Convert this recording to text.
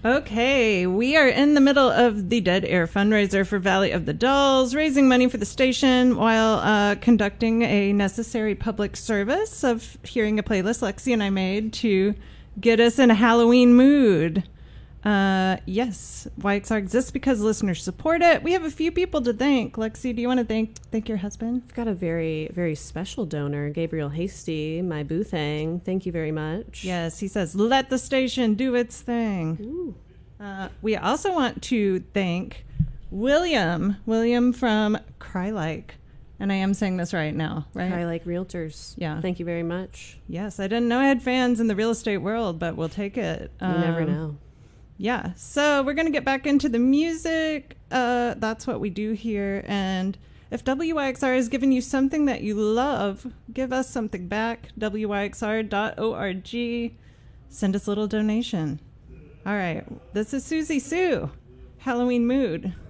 Okay, we are in the middle of the Dead Air fundraiser for Valley of the Dolls, raising money for the station while conducting a necessary public service of hearing a playlist Lexi and I made to get us in a Halloween mood. Yes, YXR exists because listeners support it. We have a few people to thank. Lexi, do you want to thank your husband? I've got a very, very special donor, Gabriel Hasty, my boo thing. Thank you very much. Yes, he says, let the station do its thing. Ooh. We also want to thank William from Crylike. And I am saying this right now, right? Crylike Realtors. Yeah. Thank you very much. Yes, I didn't know I had fans in the real estate world, but we'll take it. You never know. Yeah, so we're going to get back into the music. That's what we do here. And if WYXR has given you something that you love, give us something back. WYXR.org. Send us a little donation. All right, this is Susie Sue, Halloween Mood.